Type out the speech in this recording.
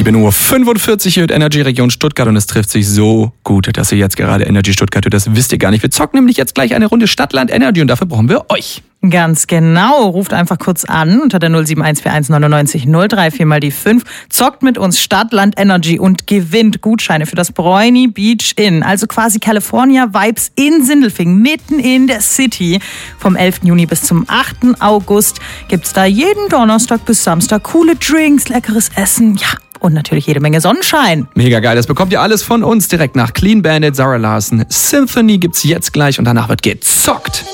7:45 Uhr hört Energy Region Stuttgart und es trifft sich so gut, dass ihr jetzt gerade Energy Stuttgart hört. Das wisst ihr gar nicht. Wir zocken nämlich jetzt gleich eine Runde Stadtland Energy und dafür brauchen wir euch. Ganz genau. Ruft einfach kurz an unter der 07141 99 03 4 mal die 5. Zockt mit uns Stadtland Energy und gewinnt Gutscheine für das Bräuni Beach Inn. Also quasi California Vibes in Sindelfingen, mitten in der City. Vom 11. Juni bis zum 8. August gibt's da jeden Donnerstag bis Samstag coole Drinks, leckeres Essen, ja. Und natürlich jede Menge Sonnenschein. Mega geil, das bekommt ihr alles von uns direkt nach Clean Bandit, Zara Larson. Symphony gibt's jetzt gleich und danach wird gezockt.